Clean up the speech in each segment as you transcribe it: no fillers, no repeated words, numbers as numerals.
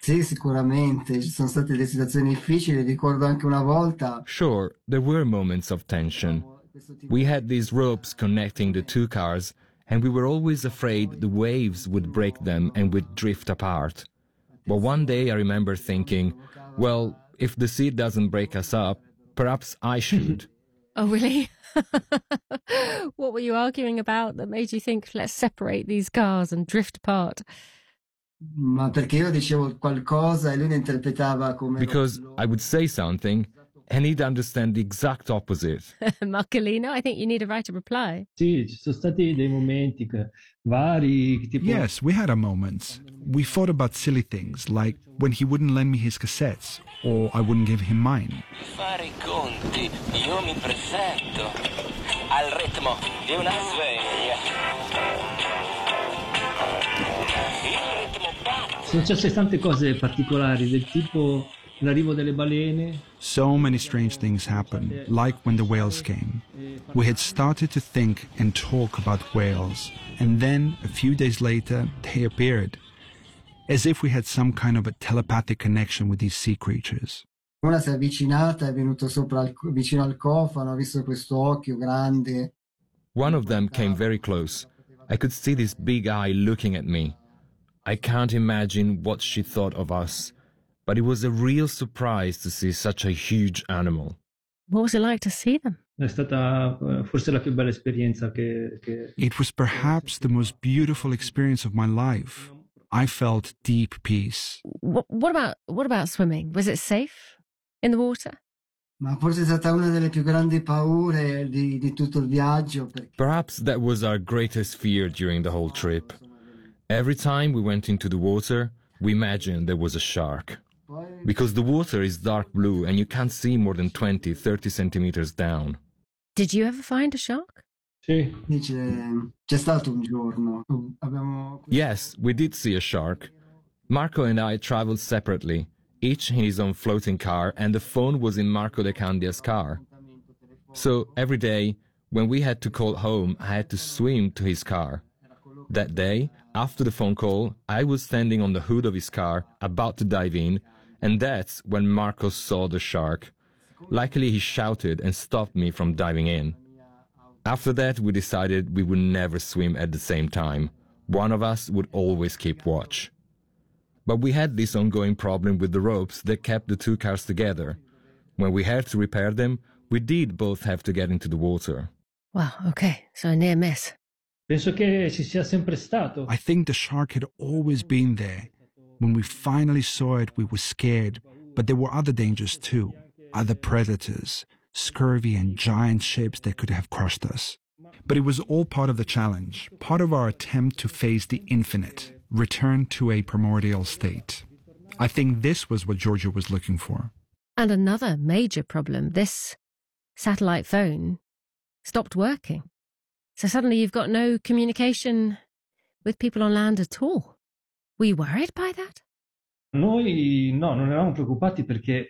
Sì, sicuramente, ci sono state delle situazioni difficili, ricordo anche una volta. Sure, there were moments of tension. We had these ropes connecting the two cars, and we were always afraid the waves would break them and would drift apart. But one day I remember thinking, well, if the sea doesn't break us up, perhaps I should. Oh, really? What were you arguing about that made you think, let's separate these cars and drift apart? Ma perché io dicevo qualcosa e lui ne interpretava come... Because I would say something, and he'd understand the exact opposite. Marcolino, I think you need to write a reply. Sì, ci sono stati dei momenti vari, tipo... Yes, we had our moments. We fought about silly things, like when he wouldn't lend me his cassettes, or I wouldn't give him mine. Fare I conti, io mi presento al ritmo di una sveglia. Sono successe tante cose particolari, del tipo l'arrivo delle balene. So many strange things happened, like when the whales came. We had started to think and talk about whales, and then, a few days later, they appeared, as if we had some kind of a telepathic connection with these sea creatures. Una si è avvicinata, è venuto vicino al cofano, ha visto questo occhio grande. One of them came very close. I could see this big eye looking at me. I can't imagine what she thought of us, but it was a real surprise to see such a huge animal. What was it like to see them? È stata forse la più bella esperienza che... It was perhaps the most beautiful experience of my life. I felt deep peace. What about swimming? Was it safe in the water? Ma forse è stata una delle più grandi paure di tutto il viaggio. Perhaps that was our greatest fear during the whole trip. Every time we went into the water, we imagined there was a shark. Because the water is dark blue and you can't see more than 20, 30 centimeters down. Did you ever find a shark? Sì. C'è stato un giorno. Yes, we did see a shark. Marco and I traveled separately, each in his own floating car, and the phone was in Marco De Candia's car. So every day, when we had to call home, I had to swim to his car. That day, after the phone call, I was standing on the hood of his car, about to dive in, and that's when Marco saw the shark. Luckily, he shouted and stopped me from diving in. After that, we decided we would never swim at the same time. One of us would always keep watch. But we had this ongoing problem with the ropes that kept the two cars together. When we had to repair them, we did both have to get into the water. Wow, okay, so a near miss. Penso che ci sia sempre stato. I think the shark had always been there. When we finally saw it, we were scared, but there were other dangers too. Other predators, scurvy and giant ships that could have crushed us. But it was all part of the challenge, part of our attempt to face the infinite, return to a primordial state. I think this was what Giorgio was looking for. And another major problem, this satellite phone stopped working. So suddenly you've got no communication with people on land at all. Were you worried by that? Noi no, non eravamo preoccupati perché,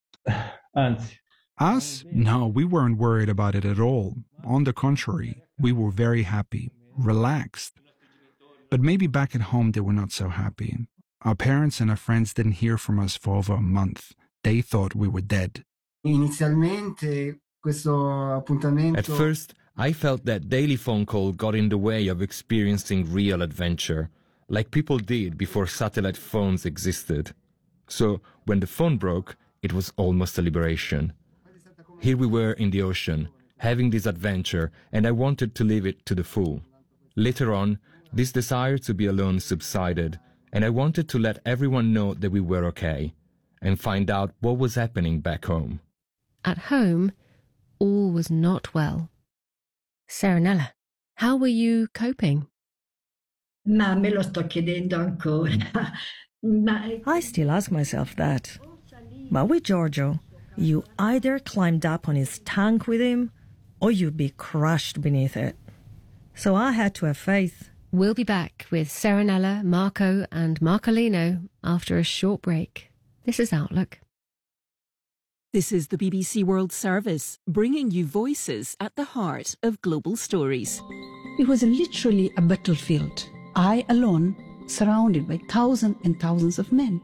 anzi. Us? No, we weren't worried about it at all. On the contrary, we were very happy, relaxed. But maybe back at home they were not so happy. Our parents and our friends didn't hear from us for over a month. They thought we were dead. Inizialmente questo appuntamento... At first, I felt that daily phone call got in the way of experiencing real adventure, like people did before satellite phones existed. So, when the phone broke, it was almost a liberation. Here we were in the ocean, having this adventure, and I wanted to live it to the full. Later on, this desire to be alone subsided, and I wanted to let everyone know that we were okay, and find out what was happening back home. At home, all was not well. Serenella, how were you coping? Ma me lo sto chiedendo ancora. I still ask myself that. But with Giorgio, you either climbed up on his tank with him, or you'd be crushed beneath it. So I had to have faith. We'll be back with Serenella, Marco and Marcolino after a short break. This is Outlook. This is the BBC World Service, bringing you voices at the heart of global stories. It was literally a battlefield. I alone, surrounded by thousands and thousands of men.